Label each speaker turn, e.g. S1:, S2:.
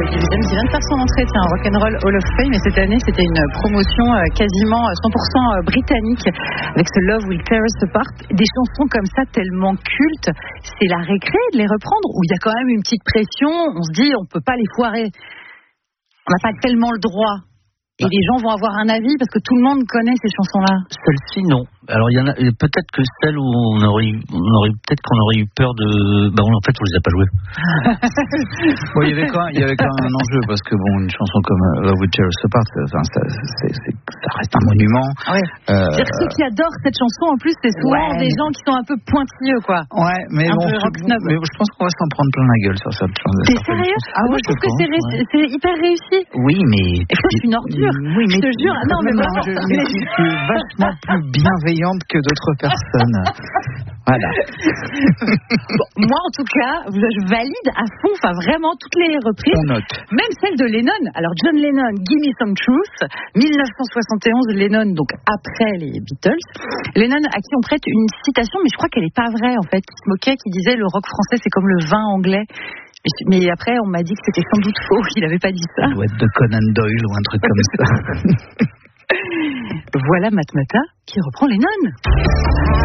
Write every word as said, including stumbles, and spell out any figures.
S1: Billy James qui vient de faire son entrée, tiens, Rock'n'Roll Hall of Fame, et cette année c'était une promotion quasiment cent pour cent britannique avec ce Love Will Tear Us Apart. Des chansons comme ça tellement cultes, c'est la récré de les reprendre, où il y a quand même une petite pression, on se dit on peut pas les foirer, on n'a pas tellement le droit. Et les gens vont avoir un avis parce que tout le monde connaît ces chansons-là.
S2: Celle-ci, non. Alors, il y en a peut-être que celle où on aurait, on aurait peut-être qu'on aurait eu peur de. Bah, en fait, on les a pas jouées.
S3: Bon, il y avait quand même, il y avait quand même un enjeu parce que bon, une chanson comme Love Will Tear Us Apart, enfin, ça, c'est, c'est, ça reste un monument.
S1: Ouais. Euh... C'est-à-dire que ceux qui adorent cette chanson, en plus, c'est souvent ouais. des gens qui sont un peu pointilleux, quoi.
S3: Ouais, mais
S1: un
S3: bon,
S1: peu rock snob.
S3: Mais je pense qu'on va s'en prendre plein la gueule sur cette chanson.
S1: T'es sérieux? Ah ouais, je trouve que c'est, ré... ouais. c'est hyper réussi.
S3: Oui, mais.
S1: Et moi, je suis une ordure.
S3: Oui,
S1: je
S3: mais
S1: te jure. Non, mais vraiment.
S3: Je, mais tu, tu es vachement plus bienveillante que d'autres personnes. Voilà.
S1: Bon, moi, en tout cas, je valide à fond, enfin vraiment toutes les reprises.
S3: On note.
S1: Même celle de Lennon. Alors, John Lennon, Give Me Some Truth, dix-neuf cent soixante et onze, Lennon, donc après les Beatles. Lennon, à qui on prête une citation, mais je crois qu'elle n'est pas vraie, en fait, qui se moquait, qui disait le rock français, c'est comme le vin anglais. Mais après, on m'a dit que c'était sans doute faux, qu'il n'avait pas dit ça.
S3: Ça doit être de Conan Doyle ou un truc comme ça.
S1: Voilà Matmata qui reprend Lennon.